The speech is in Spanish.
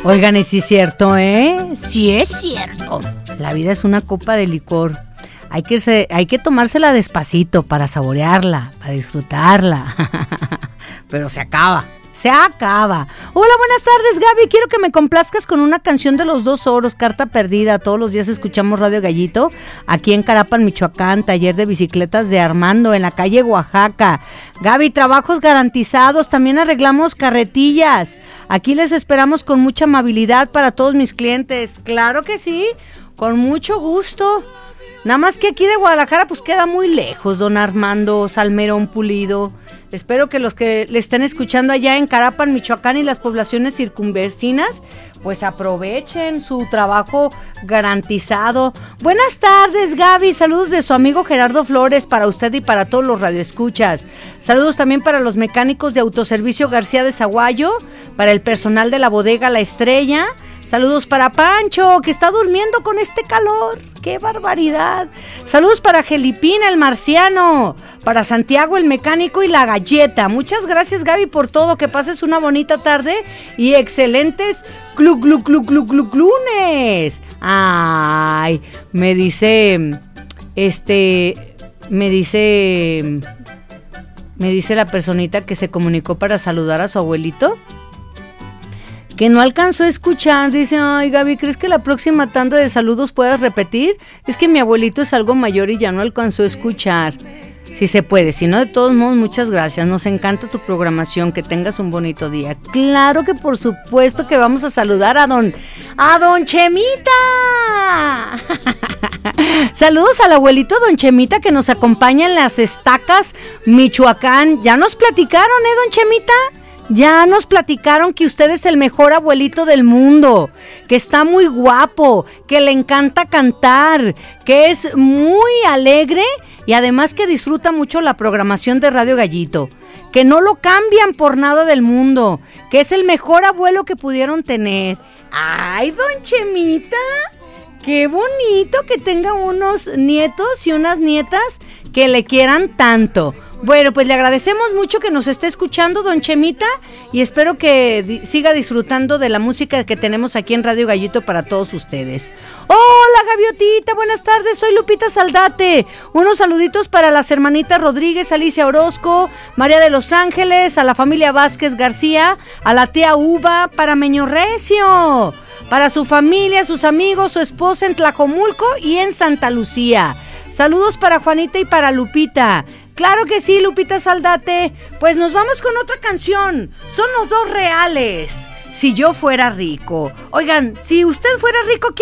Oigan, y sí es cierto, ¿eh? Sí es cierto. La vida es una copa de licor. Hay que tomársela despacito para saborearla, para disfrutarla. Pero se acaba. Se acaba. Hola, buenas tardes, Gaby. Quiero que me complazcas con una canción de Los Dos Oros, Carta Perdida. Todos los días escuchamos Radio Gallito, aquí en Carapan, Michoacán, taller de bicicletas de Armando, en la calle Oaxaca. Gaby, trabajos garantizados, también arreglamos carretillas. Aquí les esperamos con mucha amabilidad para todos mis clientes. Claro que sí, con mucho gusto. Nada más que aquí de Guadalajara pues queda muy lejos, don Armando Salmerón Pulido. Espero que los que le estén escuchando allá en Carapan, Michoacán y las poblaciones circunvecinas, pues aprovechen su trabajo garantizado. Buenas tardes, Gaby. Saludos de su amigo Gerardo Flores para usted y para todos los radioescuchas. Saludos también para los mecánicos de Autoservicio García de Zaguayo, para el personal de la bodega La Estrella. Saludos para Pancho, que está durmiendo con este calor. ¡Qué barbaridad! Saludos para Gelipina, el marciano, para Santiago, el mecánico y la galleta. Muchas gracias, Gaby, por todo. Que pases una bonita tarde y excelentes lunes. Ay, me dice la personita que se comunicó para saludar a su abuelito, que no alcanzó a escuchar. Dice, ay, Gaby, ¿crees que la próxima tanda de saludos puedas repetir? Es que mi abuelito es algo mayor y ya no alcanzó a escuchar. Si se puede, si no, de todos modos, muchas gracias. Nos encanta tu programación, que tengas un bonito día. Claro que por supuesto que vamos a saludar a don Chemita. Saludos al abuelito don Chemita, que nos acompaña en las Estacas, Michoacán. Ya nos platicaron, don Chemita. Ya nos platicaron que usted es el mejor abuelito del mundo, que está muy guapo, que le encanta cantar, que es muy alegre y además que disfruta mucho la programación de Radio Gallito, que no lo cambian por nada del mundo, que es el mejor abuelo que pudieron tener. ¡Ay, don Chemita! ¡Qué bonito que tenga unos nietos y unas nietas que le quieran tanto! Bueno, pues le agradecemos mucho que nos esté escuchando, don Chemita, y espero que siga disfrutando de la música que tenemos aquí en Radio Gallito para todos ustedes. Hola, Gaviotita, buenas tardes, soy Lupita Saldate. Unos saluditos para las hermanitas Rodríguez, Alicia Orozco, María de los Ángeles, a la familia Vázquez García, a la tía Uva, para Meño Recio, para su familia, sus amigos, su esposa en Tlajomulco y en Santa Lucía. Saludos para Juanita y para Lupita. Claro que sí, Lupita Saldate. Pues nos vamos con otra canción. Son Los Dos Reales. Si yo fuera rico. Oigan, si usted fuera rico, ¿qué